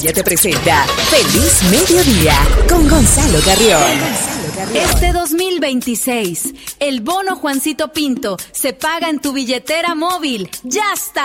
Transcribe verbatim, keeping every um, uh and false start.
Ya te presenta Feliz Mediodía con Gonzalo Carrión. Este dos mil veintiséis, el bono Juancito Pinto se paga en tu billetera móvil. ¡Ya está!